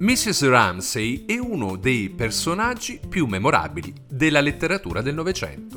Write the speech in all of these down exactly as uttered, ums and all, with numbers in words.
missus Ramsay è uno dei personaggi più memorabili della letteratura del Novecento.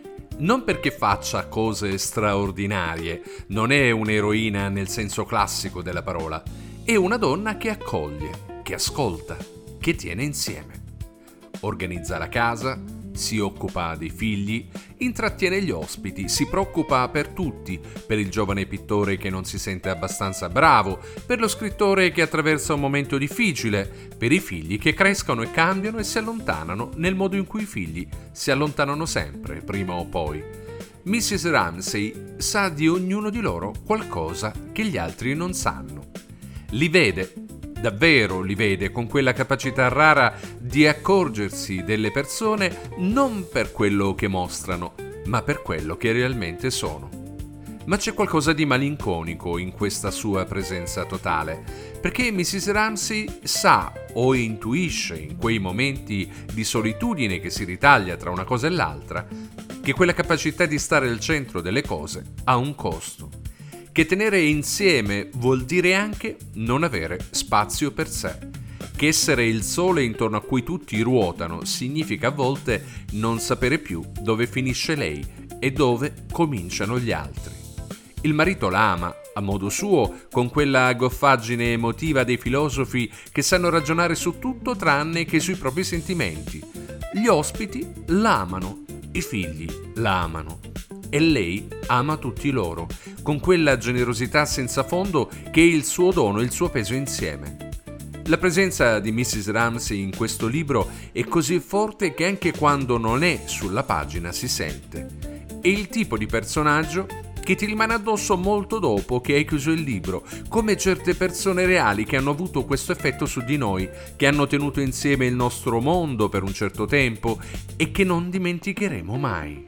Non perché faccia cose straordinarie, non è un'eroina nel senso classico della parola, è una donna che accoglie, che ascolta, che tiene insieme. Organizza la casa, si occupa dei figli, intrattiene gli ospiti, si preoccupa per tutti, per il giovane pittore che non si sente abbastanza bravo, per lo scrittore che attraversa un momento difficile, per i figli che crescono e cambiano e si allontanano nel modo in cui i figli si allontanano sempre, prima o poi. missus Ramsay sa di ognuno di loro qualcosa che gli altri non sanno. Li vede, davvero li vede, con quella capacità rara di accorgersi delle persone non per quello che mostrano, ma per quello che realmente sono. Ma c'è qualcosa di malinconico in questa sua presenza totale, perché missus Ramsay sa o intuisce in quei momenti di solitudine che si ritaglia tra una cosa e l'altra, che quella capacità di stare al centro delle cose ha un costo. Che tenere insieme vuol dire anche non avere spazio per sé. Che essere il sole intorno a cui tutti ruotano significa a volte non sapere più dove finisce lei e dove cominciano gli altri. Il marito la ama, a modo suo, con quella goffaggine emotiva dei filosofi che sanno ragionare su tutto tranne che sui propri sentimenti. Gli ospiti l'amano, i figli la amano. E lei ama tutti loro, con quella generosità senza fondo che è il suo dono e il suo peso insieme. La presenza di missus Ramsay in questo libro è così forte che anche quando non è sulla pagina si sente. È il tipo di personaggio che ti rimane addosso molto dopo che hai chiuso il libro, come certe persone reali che hanno avuto questo effetto su di noi, che hanno tenuto insieme il nostro mondo per un certo tempo e che non dimenticheremo mai.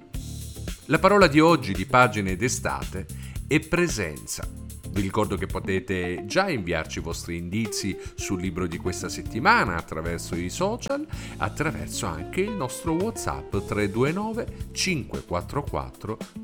La parola di oggi di Pagine d'estate è presenza. Vi ricordo che potete già inviarci i vostri indizi sul libro di questa settimana attraverso i social, attraverso anche il nostro WhatsApp tre due nove cinque quattro quattro